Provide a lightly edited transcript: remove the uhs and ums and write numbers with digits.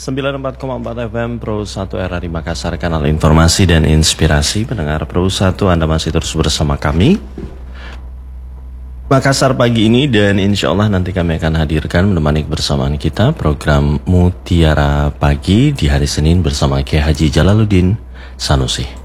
94,4 FM Pro 1 RRI Makassar, kanal informasi dan inspirasi. Pendengar Pro 1, Anda masih terus bersama kami Makassar pagi ini, dan insya Allah nanti kami akan hadirkan menemani kebersamaan kita program Mutiara Pagi di hari Senin bersama Kiai Haji Jalaluddin Sanusi.